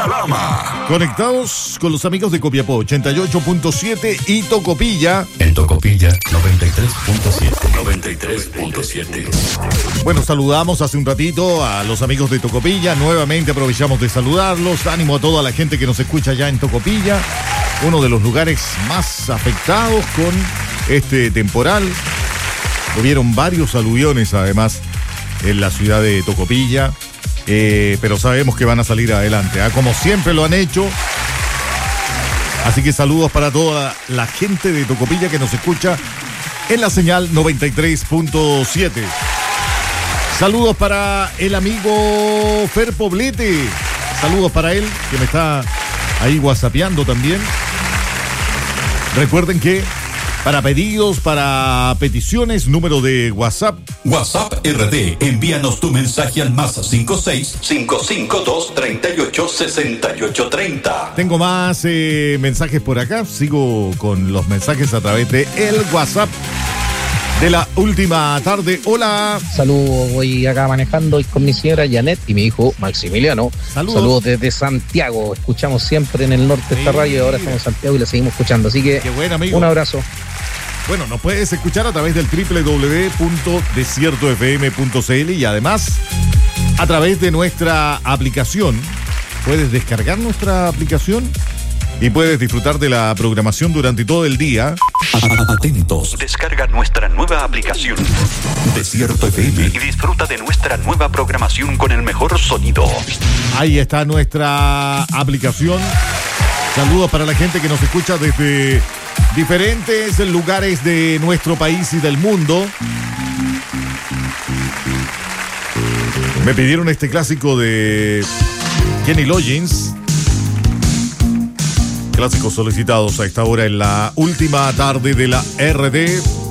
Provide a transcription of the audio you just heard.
Calama. Conectados con los amigos de Copiapó 88.7 y Tocopilla. En Tocopilla 93.7. Bueno, saludamos hace un ratito a los amigos de Tocopilla. Nuevamente aprovechamos de saludarlos. Ánimo a toda la gente que nos escucha ya en Tocopilla, uno de los lugares más afectados con este temporal. Hubieron varios aluviones además en la ciudad de Tocopilla, pero sabemos que van a salir adelante, como siempre lo han hecho. Así que saludos para toda la gente de Tocopilla que nos escucha en la señal 93.7. Saludos para el amigo Fer Poblete. Saludos para él, que me está ahí whatsappeando también. Recuerden que para pedidos, para peticiones, número de WhatsApp. WhatsApp RD, envíanos tu mensaje al +56 552 38 68 30. Tengo más mensajes por acá. Sigo con los mensajes a través de el WhatsApp de la última tarde. Hola. Saludos, voy acá manejando y con mi señora Janet y mi hijo Maximiliano. Saludos desde Santiago. Escuchamos siempre en el norte esta radio y ahora estamos en Santiago y la seguimos escuchando. Así que, qué bueno, amigo. Un abrazo. Bueno, nos puedes escuchar a través del www.desiertofm.cl y además a través de nuestra aplicación. Puedes descargar nuestra aplicación y puedes disfrutar de la programación durante todo el día. Atentos. Descarga nuestra nueva aplicación Desierto FM y disfruta de nuestra nueva programación con el mejor sonido. Ahí está nuestra aplicación. Saludos para la gente que nos escucha desde diferentes lugares de nuestro país y del mundo. Me pidieron este clásico de Kenny Loggins. Clásicos solicitados a esta hora en la última tarde de la RD.